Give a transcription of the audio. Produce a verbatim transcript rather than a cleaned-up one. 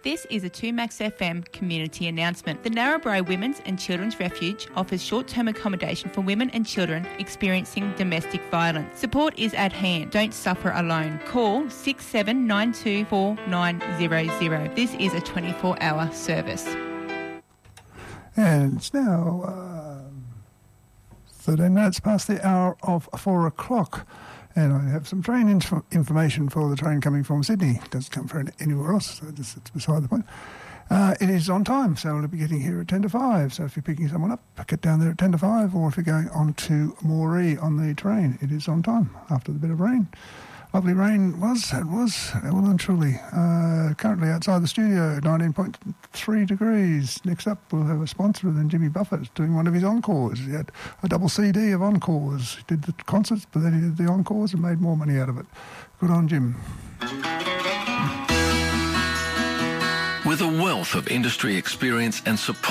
This is a two Max F M community announcement. The Narrabri Women's and Children's Refuge offers short-term accommodation for women and children experiencing domestic violence. Support is at hand. Don't suffer alone. Call six seven nine two four nine zero zero. This is a twenty-four hour service. And it's now uh, thirteen minutes past the hour of four o'clock. And I have some train inf- information for the train coming from Sydney. It doesn't come from anywhere else, so this, it's beside the point. Uh, it is on time, so it'll be getting here at ten to five. So if you're picking someone up, get down there at ten to five, or if you're going on to Moree on the train, it is on time after the bit of rain. Lovely rain was, it was, well and truly. Uh, currently outside the studio, nineteen point three degrees. Next up, we'll have a sponsor, and then Jimmy Buffett doing one of his encores. He had a double C D of encores. He did the concerts, but then he did the encores and made more money out of it. Good on Jim. With a wealth of industry experience and support